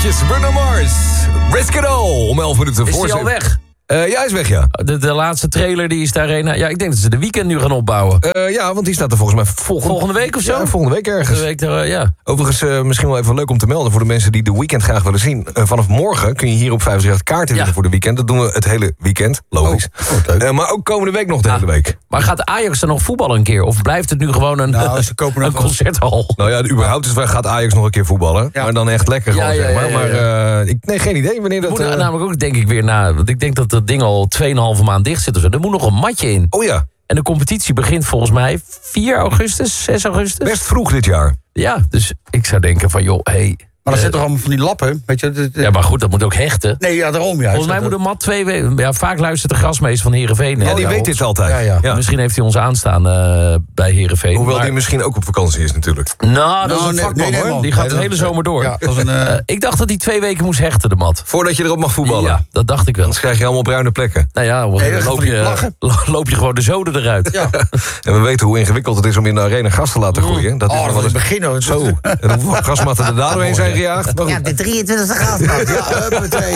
eventjes. Bruno Mars. Risk It All. Om 11 minuten voor. Is hij al weg? Ja, hij is weg, ja. De laatste trailer die is de arena. Ja, ik denk dat ze de weekend nu gaan opbouwen. Ja, want die staat er volgens mij Volgende week of zo? Ja, volgende week ergens. De week ja. Overigens, misschien wel even leuk om te melden voor de mensen die de weekend graag willen zien. Vanaf morgen kun je hier op 538 kaarten winnen voor de weekend. Dat doen we het hele weekend, logisch. Maar ook komende week nog de hele week. Maar gaat Ajax dan nog voetballen een keer? Of blijft het nu gewoon een concerthal? Nou ja, überhaupt gaat Ajax nog een keer voetballen. Ja. Maar dan echt lekker gewoon, zeg maar. Maar nee, geen idee wanneer dat... Moet namelijk ook, denk ik, weer na. Want ik denk dat dat ding al 2,5 maand dicht zit of zo. Er moet nog een matje in. Oh ja. En de competitie begint volgens mij 4 augustus, 6 augustus. Best vroeg dit jaar. Ja, dus ik zou denken van, joh, hey... Maar er zitten toch allemaal van die lappen, weet je? Ja, maar goed, dat moet ook hechten. Nee, ja, daarom juist. Volgens mij moet een mat 2 weken... Ja, vaak luistert de grasmeester van Heerenveen. Ja, die weet dit altijd. Ja. Misschien heeft hij ons aanstaan bij Heerenveen. Hoewel die misschien ook op vakantie is natuurlijk. Nou, dat is een vakman, hoor. Die gaat de hele zomer door. Ja, ik dacht dat hij 2 weken moest hechten, de mat. Voordat je erop mag voetballen? Ja, dat dacht ik wel. Anders krijg je allemaal bruine plekken. Nou ja, loop je gewoon de zoden eruit. Ja. En we weten hoe ingewikkeld het is om in de arena gas te laten groeien. Dat is dat is het begin. Zo. En hoeveel gasmatten er daar doorheen zijn gejaagd. Ja, de 23e gasmat. Ja, huppatee.